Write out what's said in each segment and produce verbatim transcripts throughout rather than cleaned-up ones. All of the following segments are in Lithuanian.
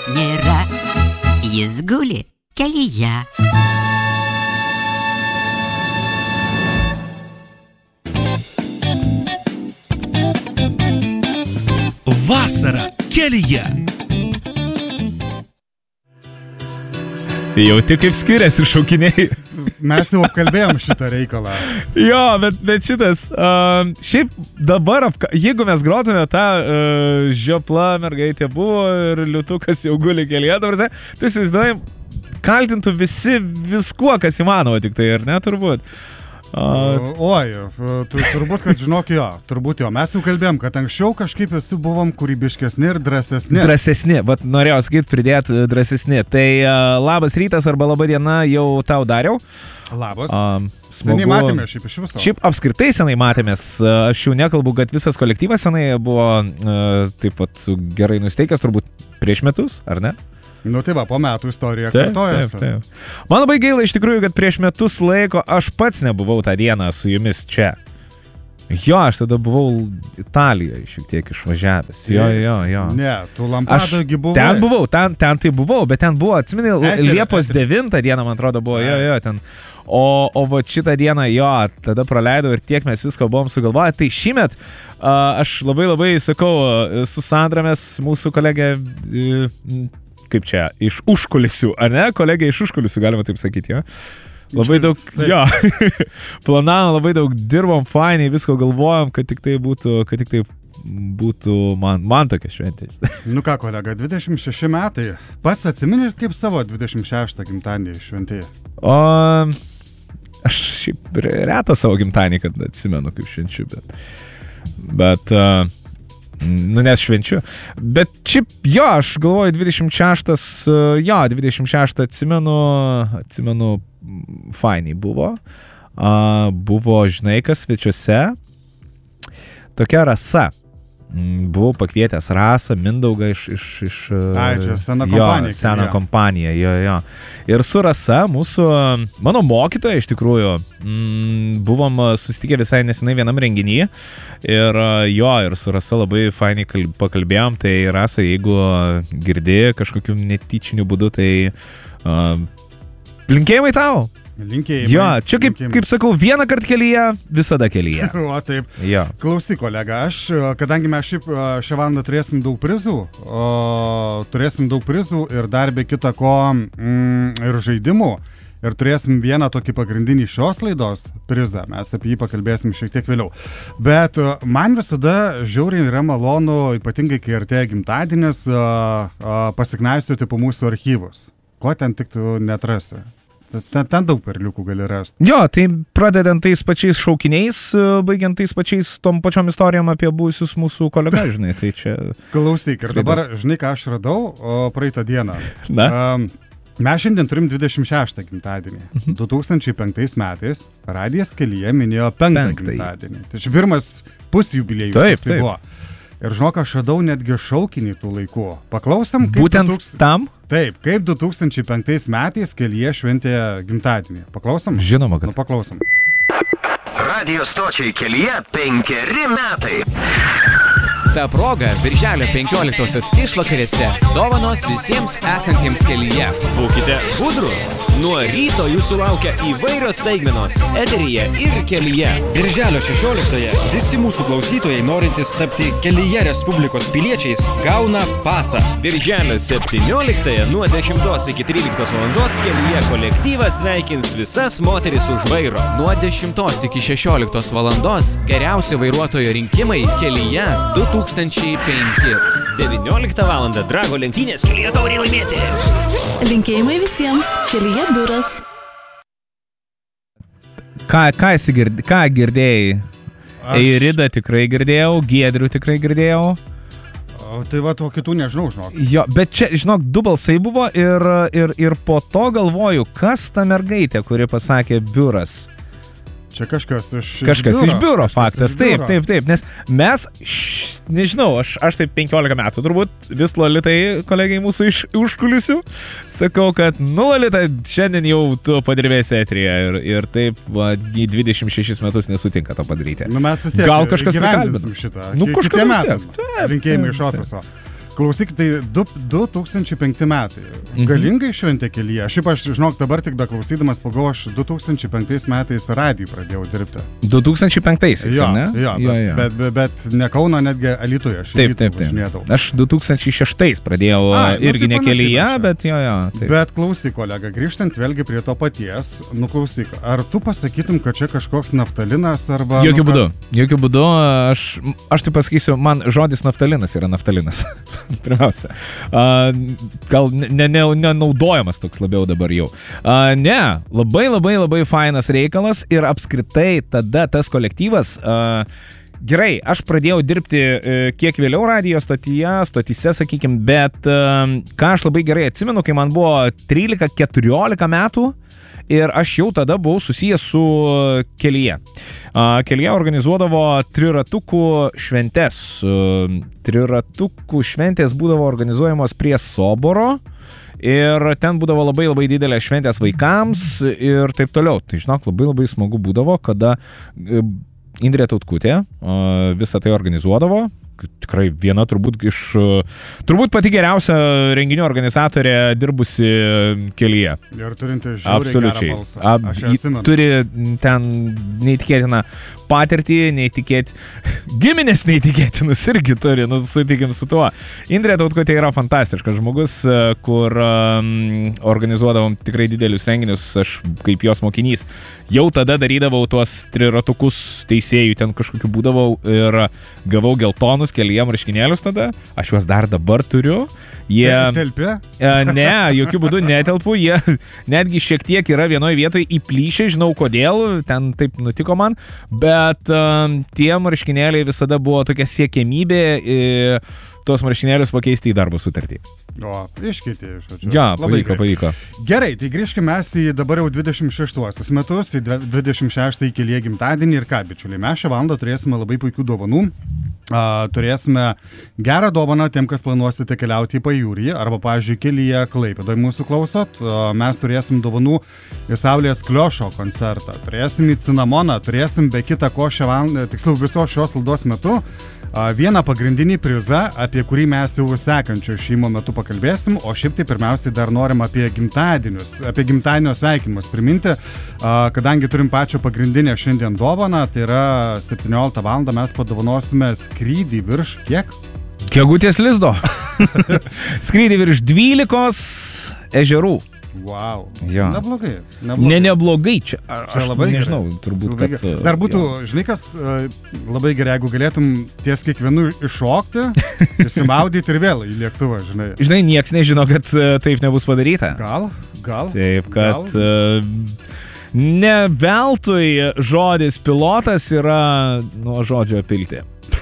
nėra, jis guli kelyje. Vasara kelyje. Jauti kaip skiriasi šaukiniai. Mes jau apkalbėjom šitą reikalą. Jo, bet, bet šitas, uh, šiaip dabar, apka, jeigu mes grotume tą uh, žiopla mergaitė buvo ir liūtukas jau guli kelyje, dabar, tu įsivaizduojam, kaltintų visi viskuo, kas įmanoma tik tai, ar ne, turbūt? Uh, Oi, tu, turbūt, kad žinok jo, turbūt jo. Mes jau kalbėjom, kad anksčiau kažkaip visi buvom kūrybiškesni ir drąsesni. Drąsesni, bet norėjau sakyti, pridėti drąsesni. Tai uh, labas rytas arba laba diena jau tau dariau. Labas. Um, Seniai matėme šiaip iš viso. Šiaip apskritai senai matėmės. Aš jau nekalbu, kad visas kolektyvas senai buvo uh, taip pat gerai nusteikęs, turbūt prieš metus, ar ne? Nu tai va, po metų istorija taip, kartojasi. Taip, taip. Man labai gaila iš tikrųjų, kad prieš metus laiko aš pats nebuvau tą dieną su jumis čia. Jo, aš tada buvau Italijoje šiek tiek išvažiavęs. Jo, jo, jo. Ne, tu Lampadogi buvai. Ten buvau, ten, ten tai buvau, bet ten buvo, atsimeni, Liepos devintą dieną, man atrodo, buvo, jo, jo, ten. O, o va šitą dieną, jo, tada praleidau ir tiek mes visko buvom sugalvoję. Tai šįmet uh, aš labai labai sakau, su Sandra mes, mūsų kolegė, uh, kaip čia, iš užkulisių, ar ne? Kolegė iš užkulisių, galima taip sakyti, jo? Labai daug, taip. Jo, planavom, labai daug dirbom, fainiai, visko galvojom, kad tik tai būtų, kad tik tai būtų man, man tokia šventė. Nu ką, kolega, dvidešimt šeši metai. Pats atsimeni, kaip savo dvidešimt šeštą gimtadienį šventėjai? O aš šiaip retą savo gimtadienį, kad atsimenu, kaip švenčiu, bet... Bet... Uh, Nu, nes švenčiu. Bet šiaip, jo, aš galvoju, dvidešimt šeštas, jo, dvidešimt šeštą atsimenu, atsimenu, fainiai buvo. Uh, buvo, žinai, kas svečiuose. Tokia Rasa. Buvau pakvietęs Rasą, Mindaugą iš... iš, iš Ai, čia sena kompanija. Jo, sena kompanija, jo, jo. Ir su Rasa, mūsų, mano mokytoja iš tikrųjų, m, buvom susitikę visai nesenai vienam renginyje. Ir jo, ir su Rasa labai fainiai kalb, pakalbėjom. Tai Rasa, jeigu girdi kažkokiu netyčiniu būdu, tai uh, linkėjimai tau. Linkėjimai. Jo, čia kaip, kaip sakau, vieną kartą kelyje, visada kelyje. O taip. Jo. Klausyk, kolega, aš, kadangi mes šiaip šią valandą turėsim daug prizų, o, turėsim daug prizų ir dar be kita ko mm, ir žaidimų, ir turėsim vieną tokį pagrindinį šios laidos prizą, mes apie jį pakalbėsim šiek tiek vėliau. Bet man visada žiauriai yra malonu, ypatingai kai artėja gimtadienis, pasiknaisioti po mūsų archyvus. Ko ten tik tu neatrasi? Ten, ten daug perliukų gali rasti. Jo, tai pradedant tais pačiais šaukiniais, baigiant tais pačiais tom pačiom istorijom apie buvusius mūsų kolegą, žinai, tai čia... Klausyk, ir dabar, žinai, ką aš radau o, praeitą dieną. Na? Um, mes šiandien turim dvidešimt šeštą gimtadienį. Mhm. du tūkstančiai penktais metais Radijas kelyje minėjo penktą Penktai. gimtadienį. Tai čia pirmas pusjubiliejus. Taip, taip. Buvo. Ir žinok, aš radau netgi šaukinį tų laikų. Paklausom, kaip... Būtent du tūkstančiai... tam? Taip, kaip du tūkstančiai penktais metais kelyje šventė gimtadienį. Paklausom? Žinoma, kad... Nu, paklausom. Radio stočiai kelyje penkeri metai. Ta proga birželio penkioliktosios išvakarėse dovanos visiems esantiems kelyje. Būkite budrus. Nuo ryto jūsų laukia įvairios staigmenos eteryje ir kelyje. Birželio šešioliktąją visi mūsų klausytojai norintys tapti kelyje Respublikos piliečiais gauna pasą. Birželio septynioliktąją nuo dešimtos iki tryliktos valandos kelyje kolektyvas sveikins visas moteris už vairo. Nuo dešimtos iki šešioliktos valandos geriausio vairuotojo rinkimai kelyje du tūkstančiai penki. devynioliktą valandą Drago lenktynės kelyje taurė laimėti. Linkėjimai visiems, kelyje biuras. Ką, ką, gird, ką girdėjai? Aš... Eirida tikrai girdėjau, Giedrių tikrai girdėjau. O, tai va, to kitų nežinau, žinok. Jo, bet čia, žinok, du balsai buvo ir, ir, ir po to galvoju, kas ta mergaitė, kuri pasakė biuras. Čia kažkas iš Kažkas biuro. iš biuro, kažkas faktas, iš biuro. taip, taip, taip, nes mes, š, nežinau, aš, aš taip penkiolika metų turbūt, vis Lolitai, kolegai mūsų iš užkulisių, sakau, kad, nu, Lolita, šiandien jau tu padirbėsi eteryje ir, ir taip, va, į dvidešimt šešis metus nesutinka to padaryti. Nu, mes vis tiek Gal kažkas gyvendinsim šitą. Nu, kažkas metai. Linkėjimai iš ofiso. Klausyk, tai du tūkstančiai penkti metai. Galingai šventė Kelyje. Šiaip aš, žinok, dabar tik beklausydamas pagau, aš du tūkstančiai penktais metais radijui pradėjau dirbti. du tūkstančiai penktaisiais, jo, ne? Jo, jo, bet, jo. Bet, bet, bet ne Kauno, netgi Alytuje. Aš taip, taip, taip. Aš du tūkstančiai šeštais pradėjau A, irgi nu, tai ne Kelyje, bet jo, jo. Taip. Bet klausyk, kolega, grįžtant vėlgi prie to paties, nu klausyk, ar tu pasakytum, kad čia kažkoks naftalinas arba... Jokių nu, būdų, jokių būdų, aš, aš tai pasakysiu, man žodis naftalinas yra naftalinas. Pirmiausia. Uh, gal nenaudojamas ne, ne toks labiau dabar jau. Uh, ne, labai labai labai fainas reikalas ir apskritai tada tas kolektyvas, uh, gerai, aš pradėjau dirbti uh, kiek vėliau radijo stotyje, stotyse, sakykime, bet uh, ką aš labai gerai atsimenu, kai man buvo trylika keturiolika metų, ir aš jau tada buvau susijęs su Kelyje. Kelyje organizuodavo triratukų šventes. Triratukų šventės būdavo organizuojamos prie Soboro ir ten būdavo labai labai didelės šventės vaikams ir taip toliau. Tai žinok, labai labai smagu būdavo, kada Indrė Tautkutė visą tai organizuodavo. Tikrai viena turbūt iš, turbūt pati geriausia renginių organizatorė dirbusi Kelyje. Ir turinti žiauriai gerą balsą. Ab, aš ją atsimenu. Turi ten neįtikėtiną patirtį, neįtikėt, giminės neįtikėtinus irgi turi, nu, sutikim su tuo. Indrė Tautkutė yra fantastiškas žmogus, kur um, organizuodavom tikrai didelius renginius, aš kaip jos mokinys jau tada darydavau tuos triratukus teisėjų, ten kažkokiu būdavau ir gavau geltonus Kelyje marškinėlius tada, aš juos dar dabar turiu. Jie... Telpė? Ne, jokių būdų netelpu, jie netgi šiek tiek yra vienoje vietoje įplyšę, žinau kodėl, ten taip nutiko man, bet um, tie marškinėliai visada buvo tokia siekiamybė i, tuos marškinėlius pakeisti į darbo sutartį. O, iškeitė, žodžiu. Ja, pavyko, pavyko. Gerai, tai grįžkime mes į dabar jau dvidešimt šeštuosius metus, į dvidešimt šeštąjį Kelyje gimtadienį ir ką, bičiuliai, mes šią valandą turėsime labai puikių dovanų. Uh, turėsime gerą dovaną tiem, kas planuosite keliauti į Pajūrį arba, pavyzdžiui, Kelyje, Klaipėdoje mūsų klausot. Uh, mes turėsim dovanų į Saulės Kliošo koncertą, turėsim į Cinamoną, turėsim be kita ko šią valandą, tiksliau visos šios laidos metu, uh, vieną pagrindinį prizą, apie kurį mes jau sekančio šeimo metu pakalbėsim, o šiaip tai pirmiausiai dar norim apie gimtadienius, apie gimtadienio sveikinimus priminti, uh, kadangi turim pačią pagrindinę šiandien dovaną, tai yra septynioliktą valandą mes padovanosime skrydį virš kiek? Gegutės lizdo. Skrydį virš dvylikos ežerų. Wow. Ja. Neblogai. neblogai. Ne, neblogai. Čia, a, čia aš labai nežinau, gerai. turbūt, labai kad... Gerai. Dar būtų, ja. žinai kas, labai gerai, jeigu galėtum ties kiekvienu iššokti, išsimaudyti ir vėl į lėktuvą, žinai. Žinai, nieks nežino, kad taip nebus padaryta. Gal, gal. Taip, kad... Gal. Uh, Ne veltui žodis pilotas yra nuo žodžio pilti.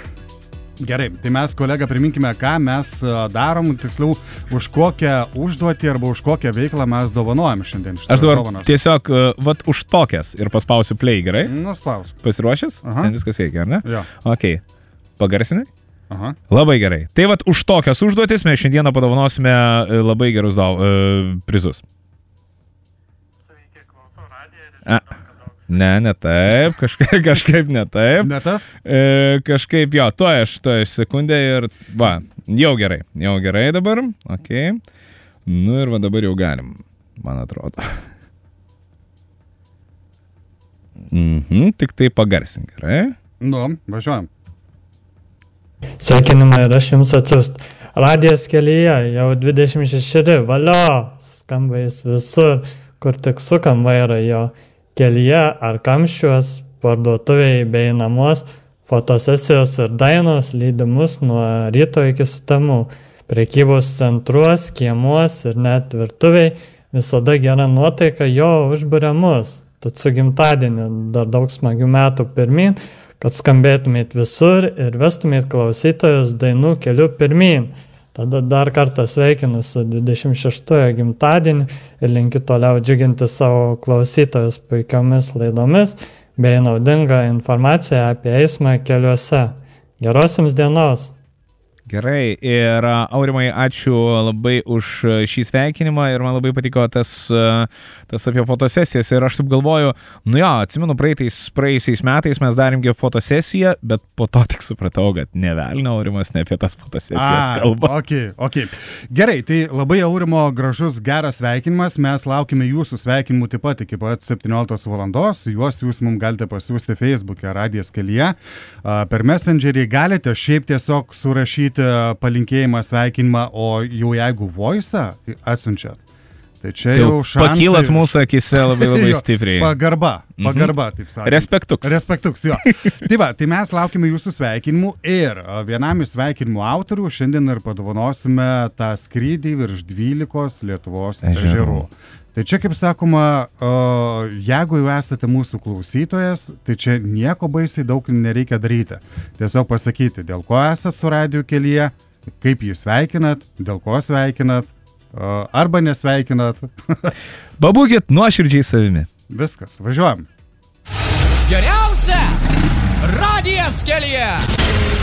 Gerai, tai mes, kolega, priminkime, ką mes darom, tiksliau, už kokią užduotį arba už kokią veiklą mes dovanojam šiandien. Aš dabar dovanas. Tiesiog, vat, už tokias ir paspausiu play, gerai? Nuspausiu. Pasiruošęs? Aha. Ten viskas veikia, ar ne? Jo. Ok. Pagarsinai? Aha. Labai gerai. Tai vat, už tokias užduotis mes šiandieną padovanosime labai gerus dau, uh, prizus. A, ne, ne taip, kažkaip, kažkaip ne taip. Ne tas? E, kažkaip jo, to aš, to aš sekundę ir va, jau gerai, jau gerai dabar, ok. Nu ir va dabar jau galim, man atrodo. Mhm, tik tai pagarsink, gerai? Nu, važiuojam. Sveikinimai ir aš jums atsiust. Radijas Kelyje jau dvidešimt šeši, valio, skamba jis visur, kur tik sukam vairą jo. Kelyje ar kamščiuos, parduotuviai bei namuos, fotosesijos ir dainos lydimus nuo ryto iki sutemų, prekybos centruos, kiemuos ir net virtuviai, visada gera nuotaika jo užburia mus. Tad su gimtadieniu dar daug smagių metų pirmin, kad skambėtumėt visur ir vestumėt klausytojus dainų keliu pirmin. Tada dar kartą sveikinu su dvidešimt šeštojo gimtadieniu ir linkiu toliau džiuginti savo klausytojus puikiomis laidomis bei naudingą informaciją apie eismą keliuose. Geros jums dienos! Gerai, ir Aurimai, ačiū labai už šį sveikinimą ir man labai patiko tas, tas apie fotosesijas ir aš taip galvoju, nu jo, atsimenu, praeitais, praeisiais metais mes darėmgi fotosesiją, bet po to tik supratau, kad ne velnio Aurimas ne apie tas fotosesijas A, kalba. Okay, okay. Gerai, tai labai Aurimo gražus, geras sveikinimas, mes laukime jūsų sveikinimų taip pat iki pat septynioliktos valandos, juos jūs mums galite pasiūsti Facebook'e Radijas kelyje, per Messengerį galite šiaip tiesiog surašyti palinkėjimą, sveikinimą, o jau jeigu voice'ą atsiunčiat, tai čia jau, jau šansai... Pakylat mūsų akise labai labai stipriai. Pagarba, pagarba, taip sakant. Respektuks. Respektuks, jo. Tai va, tai mes laukime jūsų sveikinimų ir vienam iš sveikinimų autorių šiandien ir padovanosime tą skrydį virš dvylikos Lietuvos ežerų. Tai čia, kaip sakoma, jeigu jau esate mūsų klausytojas, tai čia nieko baisiai daug nereikia daryti. Tiesiog pasakyti, dėl ko esat su Radijo kelyje, kaip jį sveikinat, dėl ko sveikinat, arba nesveikinat. Pabūkit nuoširdžiai savimi. Viskas, važiuojam. Geriausia Radijas kelyje.